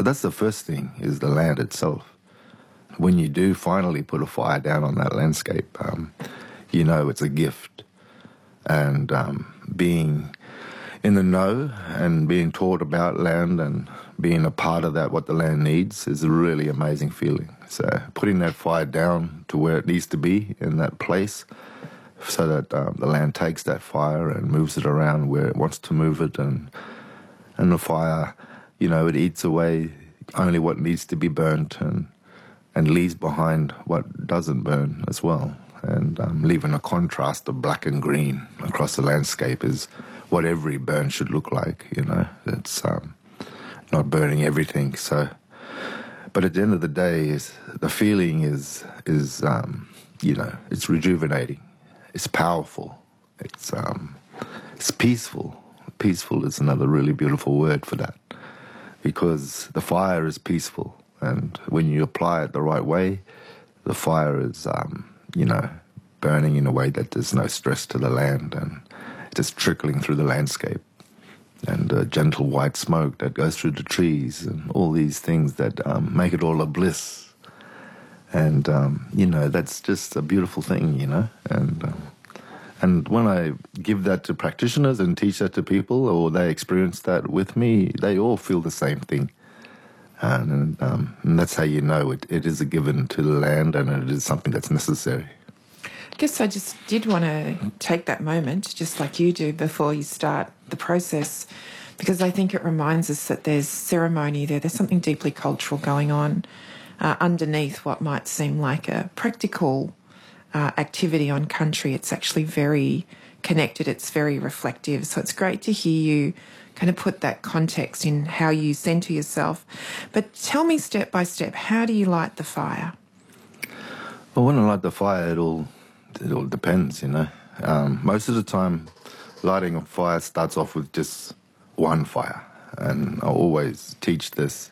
But that's the first thing, is the land itself. When you do finally put a fire down on that landscape, you know it's a gift. And being in the know and being taught about land and being a part of that, what the land needs, is a really amazing feeling. So putting that fire down to where it needs to be in that place, so that the land takes that fire and moves it around where it wants to move it, and the fire, you know, it eats away only what needs to be burnt and leaves behind what doesn't burn as well. And leaving a contrast of black and green across the landscape is what every burn should look like, you know. It's not burning everything. So, but at the end of the day, the feeling is you know, it's rejuvenating. It's powerful. It's peaceful. Peaceful is another really beautiful word for that, because the fire is peaceful, and when you apply it the right way, the fire is you know, burning in a way that there's no stress to the land, and just trickling through the landscape, and gentle white smoke that goes through the trees, and all these things that make it all a bliss. And you know, that's just a beautiful thing, you know. And when I give that to practitioners and teach that to people, or they experience that with me, they all feel the same thing. And that's how you know it is a given to the land, and it is something that's necessary. I guess I just did want to take that moment, just like you do, before you start the process, because I think it reminds us that there's ceremony there. There's something deeply cultural going on underneath what might seem like a practical activity on country. It's actually very connected. It's very reflective. So it's great to hear you kind of put that context in how you center yourself. But tell me step by step, how do you light the fire? Well, when I light the fire, it all depends, you know. Most of the time, lighting a fire starts off with just one fire. And I always teach this,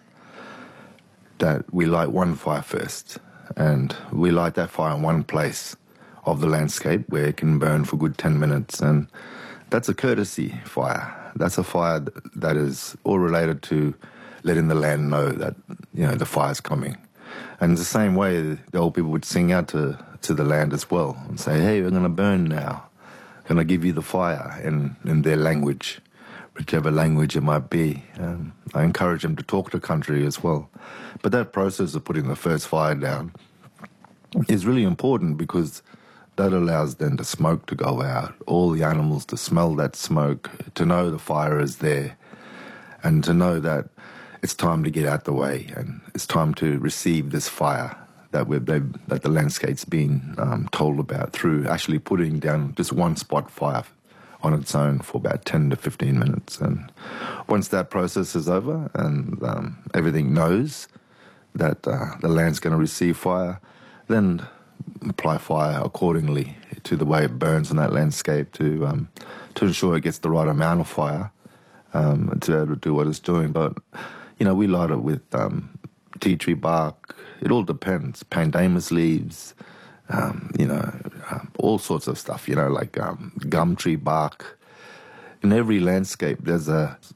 that we light one fire first. And we light that fire in one place of the landscape where it can burn for a good 10 minutes. And that's a courtesy fire. That's a fire that is all related to letting the land know that, you know, the fire's coming. And it's the same way the old people would sing out to the land as well and say, hey, we're going to burn now. Going to give you the fire in their language, whichever language it might be. I encourage them to talk to country as well. But that process of putting the first fire down is really important, because that allows then the smoke to go out, all the animals to smell that smoke, to know the fire is there, and to know that it's time to get out the way, and it's time to receive this fire that the landscape's been told about, through actually putting down just one spot fire on its own for about 10 to 15 minutes. And once that process is over and everything knows that the land's going to receive fire, then apply fire accordingly to the way it burns on that landscape to ensure it gets the right amount of fire to be able to do what it's doing. But, you know, we light it with tea tree bark. It all depends. Pandanus leaves, you know, all sorts of stuff, you know, like gum tree bark. In every landscape, there's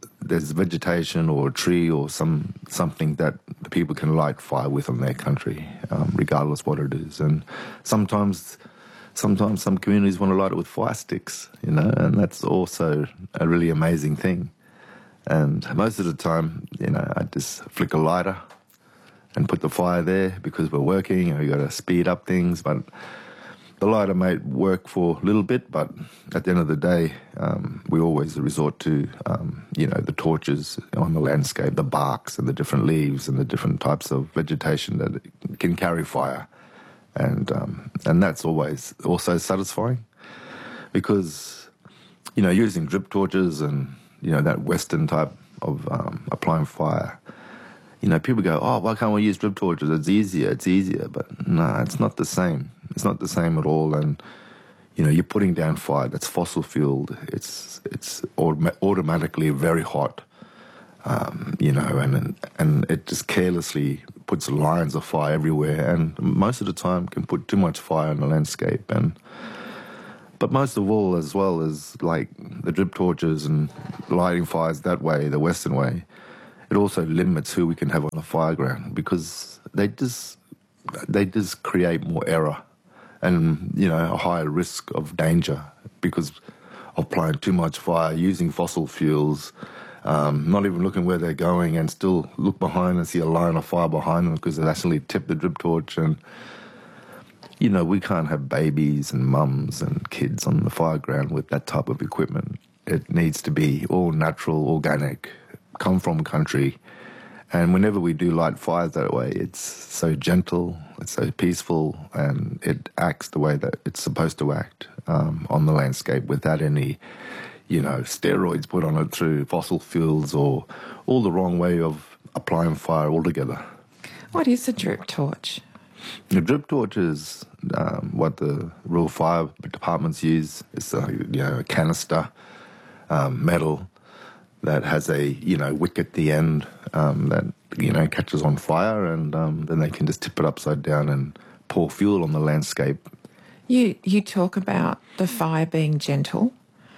vegetation or a tree or something that the people can light fire with on their country, regardless what it is. And sometimes some communities want to light it with fire sticks, you know, and that's also a really amazing thing. And most of the time, you know, I just flick a lighter and put the fire there, because we're working and we've got to speed up things. But the lighter might work for a little bit, but at the end of the day, we always resort to, you know, the torches on the landscape, the barks and the different leaves and the different types of vegetation that can carry fire. And that's always also satisfying, because, you know, using drip torches and, you know, that Western type of applying fire, you know, people go, oh, why can't we use drip torches? It's easier. But no, it's not the same. It's not the same at all. And, you know, you're putting down fire that's fossil fueled. It's automatically very hot, you know, and it just carelessly puts lines of fire everywhere. And most of the time can put too much fire on the landscape. But most of all, as well as like the drip torches and lighting fires that way, the Western way, it also limits who we can have on the fire ground because they just create more error and, a higher risk of danger because of applying too much fire, using fossil fuels, not even looking where they're going and still look behind and see a line of fire behind them because they actually tipped the drip torch. And, we can't have babies and mums and kids on the fire ground with that type of equipment. It needs to be all natural, organic, come from country. And whenever we do light fires that way, it's so gentle, it's so peaceful, and it acts the way that it's supposed to act on the landscape without any, steroids put on it through fossil fuels or all the wrong way of applying fire altogether. What is a drip torch? The drip torch is what the rural fire departments use. It's a canister, metal, that has a, wick at the end that, catches on fire, and then they can just tip it upside down and pour fuel on the landscape. You talk about the fire being gentle,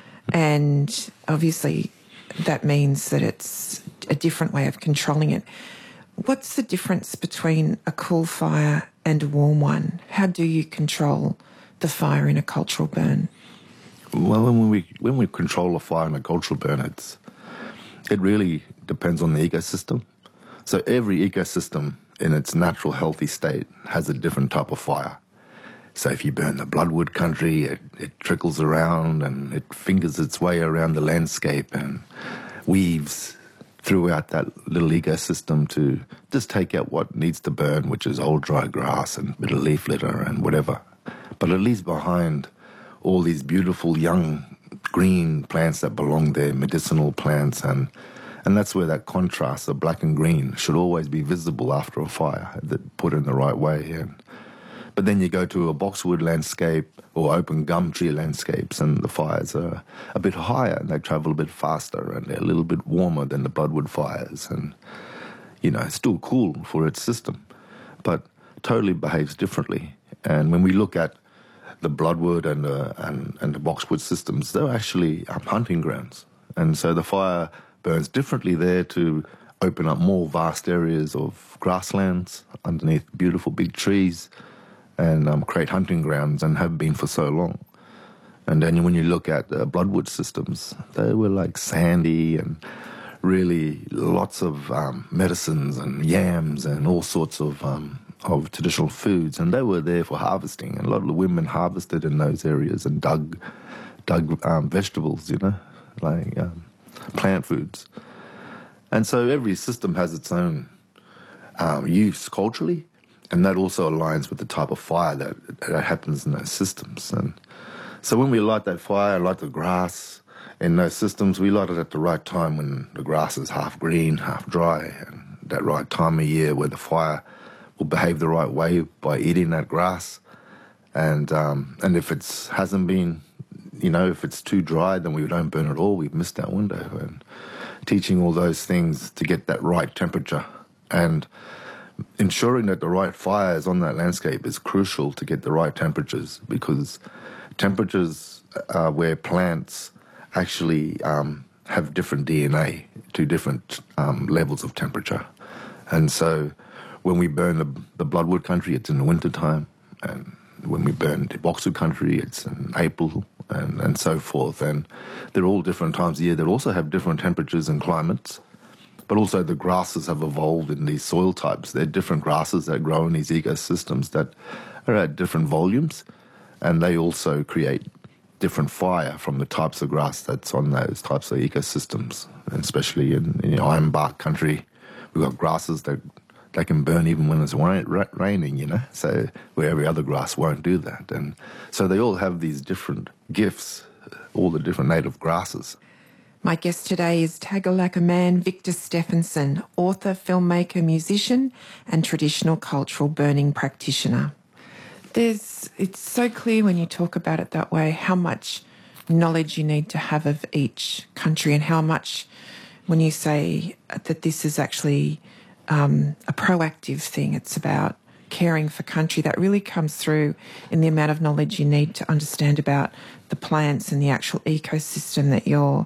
and obviously that means that it's a different way of controlling it. What's the difference between a cool fire and a warm one? How do you control the fire in a cultural burn? Well, when we control a fire in a cultural burn, it really depends on the ecosystem. So every ecosystem in its natural healthy state has a different type of fire. So if you burn the bloodwood country, it trickles around and it fingers its way around the landscape and weaves throughout that little ecosystem to just take out what needs to burn, which is old dry grass and a bit of leaf litter and whatever. But it leaves behind all these beautiful young green plants that belong there, medicinal plants, and that's where that contrast of black and green should always be visible after a fire, put in the right way. But then you go to a boxwood landscape or open gum tree landscapes and the fires are a bit higher and they travel a bit faster and they're a little bit warmer than the bloodwood fires and, it's still cool for its system, but totally behaves differently. And when we look at the bloodwood and the boxwood systems, they're actually hunting grounds. And so the fire burns differently there to open up more vast areas of grasslands underneath beautiful big trees and create hunting grounds and have been for so long. And then when you look at the bloodwood systems, they were like sandy and really lots of medicines and yams and all sorts of traditional foods, and they were there for harvesting. And a lot of the women harvested in those areas and dug vegetables, like plant foods. And so every system has its own use culturally, and that also aligns with the type of fire that happens in those systems. And so when we light that fire, light the grass in those systems, we light it at the right time when the grass is half green, half dry, and that right time of year where the fire will behave the right way by eating that grass. And if it hasn't been, if it's too dry, then we don't burn at all. We've missed that window. And teaching all those things to get that right temperature and ensuring that the right fire is on that landscape is crucial to get the right temperatures, because temperatures where plants actually have different DNA to different levels of temperature. And so when we burn the bloodwood country, it's in the wintertime, and when we burn the boxwood country, it's in April, and so forth. And they're all different times of year. They also have different temperatures and climates, but also the grasses have evolved in these soil types. There are different grasses that grow in these ecosystems that are at different volumes, and they also create different fire from the types of grass that's on those types of ecosystems. And especially in ironbark country, we've got grasses that they can burn even when it's raining, so where every other grass won't do that. And so they all have these different gifts, all the different native grasses. My guest today is Tagalaka man Victor Stephenson, author, filmmaker, musician and traditional cultural burning practitioner. It's so clear when you talk about it that way how much knowledge you need to have of each country, and how much when you say that this is actually a proactive thing, it's about caring for country, that really comes through in the amount of knowledge you need to understand about the plants and the actual ecosystem that you're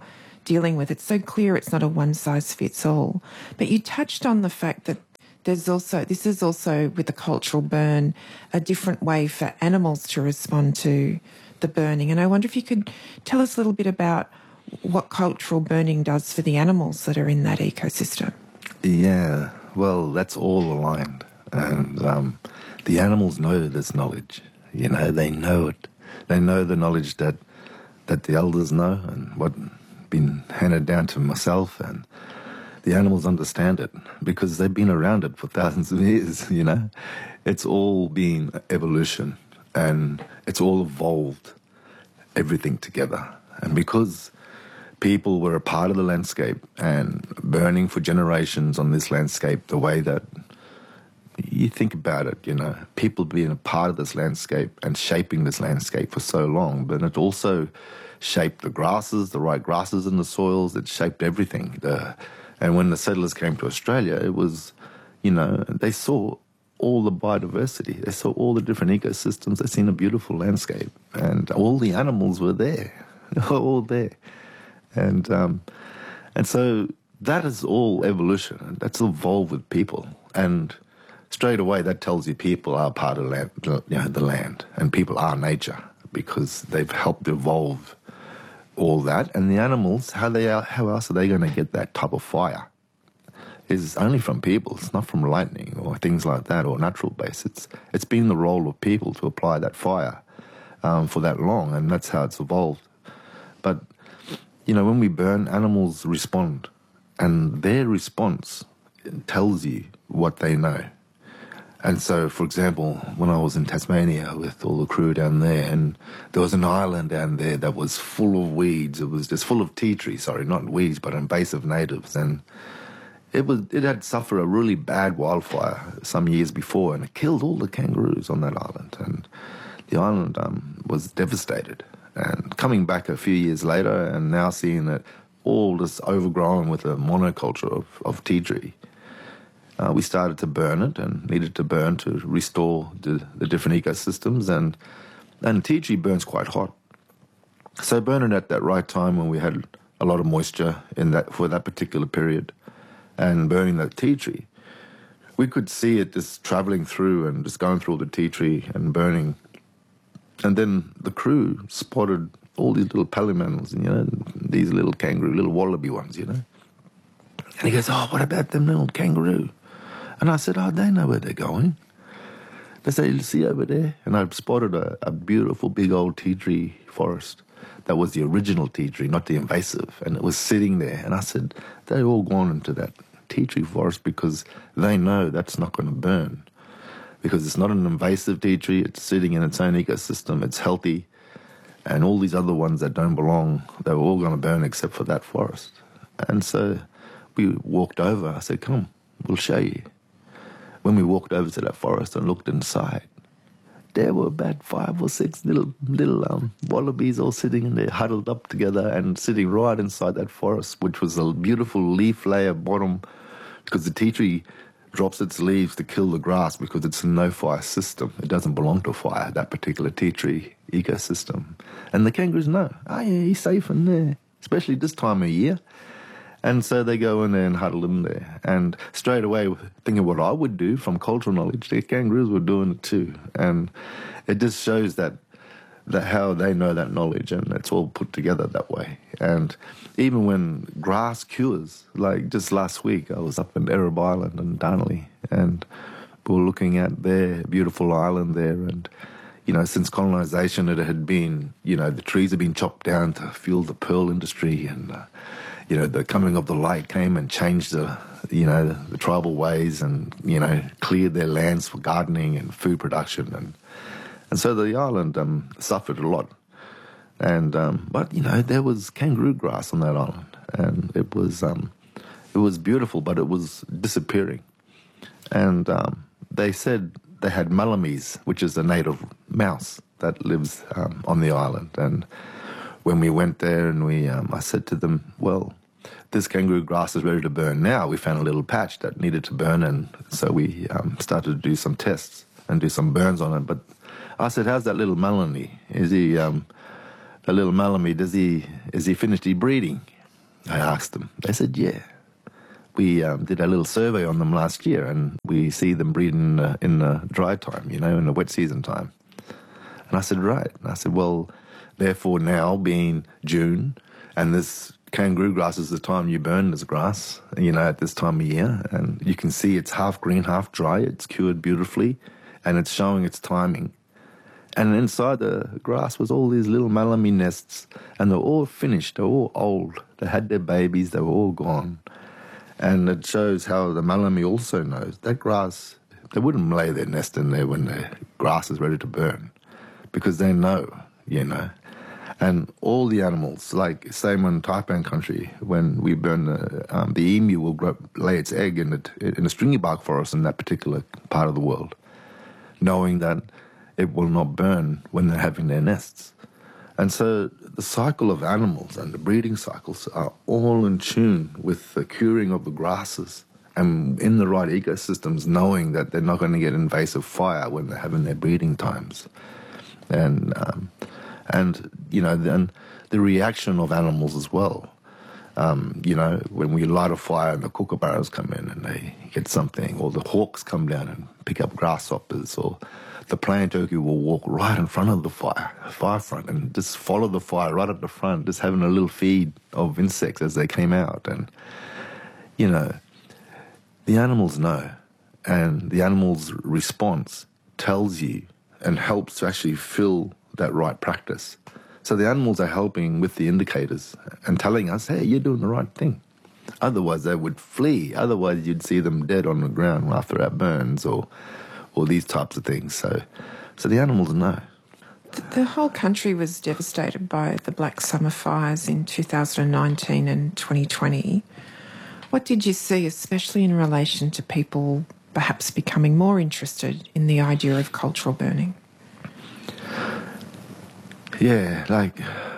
dealing with. It's so clear it's not a one size fits all. But you touched on the fact that this is also with the cultural burn, a different way for animals to respond to the burning. And I wonder if you could tell us a little bit about what cultural burning does for the animals that are in that ecosystem. Yeah, well, that's all aligned. And the animals know this knowledge. You know, they know it. They know the knowledge that the elders know and what been handed down to myself, and the animals understand it because they've been around it for thousands of years, you know. It's all been evolution and it's all evolved everything together. And because people were a part of the landscape and burning for generations on this landscape, the way that you think about it, you know, people being a part of this landscape and shaping this landscape for so long, but it also shaped the grasses, the right grasses in the soils, it shaped everything. And when the settlers came to Australia, it was, you know, they saw all the biodiversity, they saw all the different ecosystems, they seen a beautiful landscape, and all the animals were there, they were all there. And so that is all evolution, that's evolved with people. And straight away, that tells you people are part of land, you know, the land, and people are nature because they've helped evolve all that. And the animals, how else are they going to get that type of fire? Is only from people. It's not from lightning or things like that or natural base. It's been the role of people to apply that fire for that long, and that's how it's evolved. But you know, when we burn, animals respond, and their response tells you what they know. And so, for example, when I was in Tasmania with all the crew down there, and there was an island down there that was full of weeds. It was just full of tea trees, sorry, not weeds, but invasive natives. And it had suffered a really bad wildfire some years before, and it killed all the kangaroos on that island. And the island was devastated. And coming back a few years later and now seeing it all just overgrown with a monoculture of tea tree, we started to burn it and needed to burn to restore the different ecosystems. And tea tree burns quite hot. So burning at that right time when we had a lot of moisture for that particular period and burning that tea tree, we could see it just traveling through and just going through the tea tree and burning. And then the crew spotted all these little palomals, you know, these little kangaroo, little wallaby ones, you know. And he goes, "Oh, what about them little kangaroo?" And I said, "Oh, they know where they're going." They say, "You see over there?" And I spotted a beautiful big old tea tree forest. That was the original tea tree, not the invasive. And it was sitting there. And I said, they've all gone into that tea tree forest because they know that's not going to burn. Because it's not an invasive tea tree, it's sitting in its own ecosystem, it's healthy. And all these other ones that don't belong, they were all going to burn except for that forest. And so we walked over. I said, "Come, we'll show you." When we walked over to that forest and looked inside, there were about 5 or 6 little wallabies all sitting in there, huddled up together and sitting right inside that forest, which was a beautiful leaf layer bottom, because the tea tree drops its leaves to kill the grass because it's a no-fire system. It doesn't belong to fire, that particular tea tree ecosystem. And the kangaroos know, "Oh yeah, he's safe in there," especially this time of year. And so they go in there and huddle in there. And straight away, thinking what I would do from cultural knowledge, the kangaroos were doing it too. And it just shows that how they know that knowledge, and it's all put together that way. And even when grass cures, like just last week, I was up in Errab Island in Darnley, and we were looking at their beautiful island there. And, you know, since colonisation, it had been, you know, the trees had been chopped down to fuel the pearl industry, and you know, the coming of the light came and changed the tribal ways, and, you know, cleared their lands for gardening and food production, and so the island suffered a lot. And but you know, there was kangaroo grass on that island, and it was beautiful, but it was disappearing. And they said they had malamies, which is a native mouse that lives on the island. And when we went there and I said to them, "Well, this kangaroo grass is ready to burn now." We found a little patch that needed to burn, and so we started to do some tests and do some burns on it. But I said, "How's that little Malamy? Is he, a little Malamy, is he finished his breeding?" I asked them. They said, yeah. We did a little survey on them last year, and we see them breed in the dry time, in the wet season time. And I said, right. And I said, well, therefore now being June, and this kangaroo grass is the time you burn this grass, at this time of year, and you can see it's half green, half dry. It's cured beautifully, and it's showing its timing. And inside the grass was all these little malamy nests, and they're all finished. They're all old. They had their babies. They were all gone. And it shows how the malamy also knows that grass, they wouldn't lay their nest in there when the grass is ready to burn, because they know. And all the animals, like same in Taipan country, when we burn the emu will lay its egg in a stringy bark forest in that particular part of the world, knowing that it will not burn when they're having their nests. And so the cycle of animals and the breeding cycles are all in tune with the curing of the grasses and in the right ecosystems, knowing that they're not going to get invasive fire when they're having their breeding times. And then the reaction of animals as well. When we light a fire and the kookaburras come in and they get something, or the hawks come down and pick up grasshoppers, or the plain turkey will walk right in front of the fire front, and just follow the fire right at the front, just having a little feed of insects as they came out. And, the animals know, and the animals' response tells you and helps to actually fill that right practice. So the animals are helping with the indicators and telling us, hey, you're doing the right thing. Otherwise, they would flee. Otherwise, you'd see them dead on the ground after that burns or these types of things. So the animals know. The whole country was devastated by the Black Summer fires in 2019 and 2020. What did you see, especially in relation to people perhaps becoming more interested in the idea of cultural burning? Yeah, like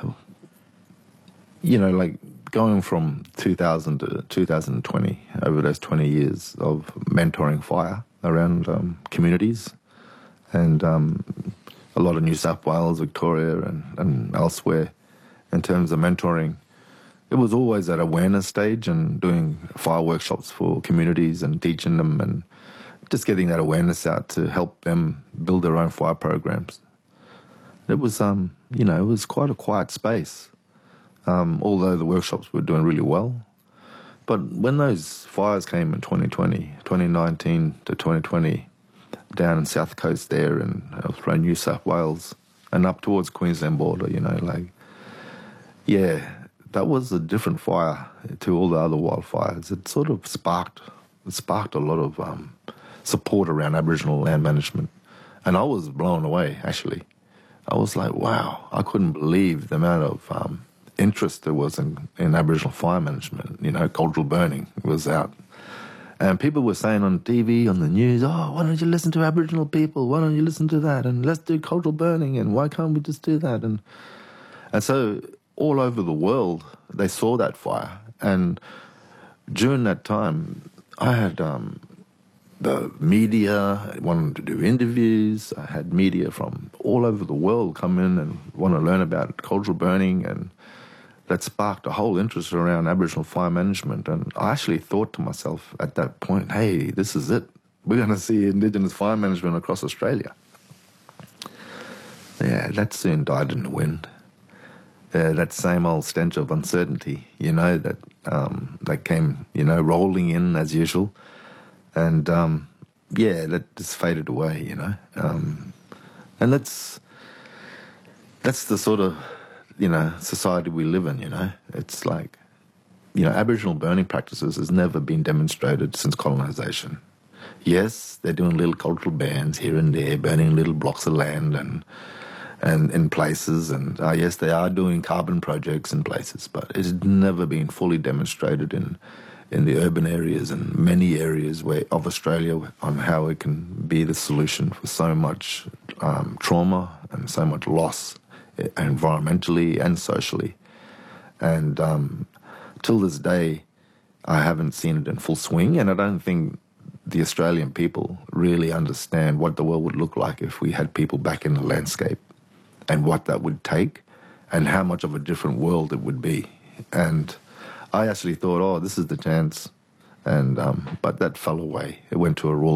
going from 2000 to 2020, over those 20 years of mentoring fire around communities, and a lot of New South Wales, Victoria, and elsewhere, in terms of mentoring. It was always at awareness stage and doing fire workshops for communities and teaching them and just getting that awareness out to help them build their own fire programs. It was, it was quite a quiet space, although the workshops were doing really well. But when those fires came in 2019 to 2020, down in South Coast there and around New South Wales and up towards Queensland border, that was a different fire to all the other wildfires. It sort of sparked a lot of support around Aboriginal land management. And I was blown away, actually. I was like, wow, I couldn't believe the amount of interest there was in Aboriginal fire management. Cultural burning was out. And people were saying on TV, on the news, oh, why don't you listen to Aboriginal people? Why don't you listen to that? And let's do cultural burning, and why can't we just do that? And so all over the world, they saw that fire. And during that time, I had the media wanted to do interviews. I had media from all over the world come in and want to learn about cultural burning, and that sparked a whole interest around Aboriginal fire management. And I actually thought to myself at that point, hey, this is it. We're going to see Indigenous fire management across Australia. Yeah, that soon died in the wind. That same old stench of uncertainty, that came, rolling in as usual. And, that just faded away, And that's the sort of, society we live in, It's like, Aboriginal burning practices has never been demonstrated since colonisation. Yes, they're doing little cultural bans here and there, burning little blocks of land and in places, and yes, they are doing carbon projects in places, but it's never been fully demonstrated in the urban areas and many areas of Australia on how it can be the solution for so much trauma and so much loss environmentally and socially. And till this day, I haven't seen it in full swing, and I don't think the Australian people really understand what the world would look like if we had people back in the landscape, and what that would take, and how much of a different world it would be. And I actually thought, oh, this is the chance, and but that fell away. It went to a ruling